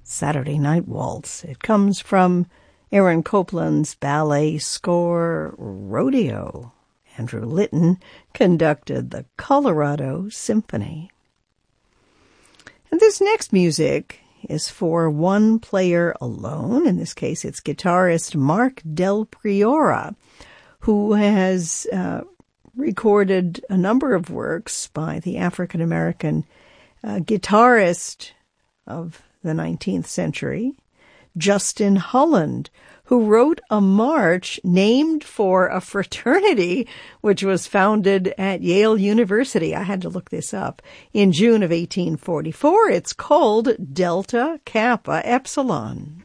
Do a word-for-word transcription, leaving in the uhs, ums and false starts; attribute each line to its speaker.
Speaker 1: Saturday Night Waltz. It comes from Aaron Copland's ballet score, Rodeo. Andrew Litton conducted the Colorado Symphony. And this next music is for one player alone. In this case, it's guitarist Mark Del Priora, who has uh, recorded a number of works by the African-American uh, guitarist of the nineteenth century, Justin Holland, who wrote a march named for a fraternity which was founded at Yale University. I had to look this up. In June of eighteen forty-four, it's called Delta Kappa Epsilon.